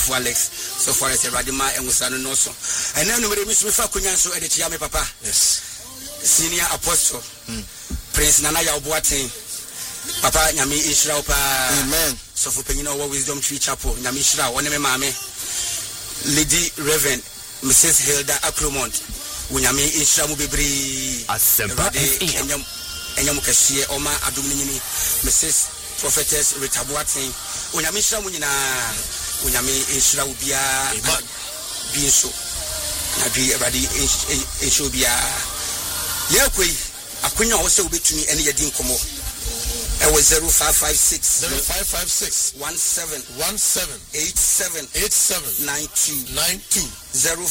Alex so far as Radima and Musano Noso. And then we fa kunya so edit ya me papa. Yes. Senior apostle. Prince Nana Yaoboaten. Papa nyame Israel pa. Amen. So for penino Wisdom Tree Chapel nyame Israel one me mame. Lady Reverend Mrs. Hilda Akromont. Unyame Israel mu bebre. Asempa enyam kashie oma adom nyini Mrs. Prophetess Rita Boaten. Unyame Israel mu nyina unyame Israel bia binso na bi Everybody Israel bia yakoi akonya wo se obetumi ene yedi nkomo e wo 0556 17 87 92 0556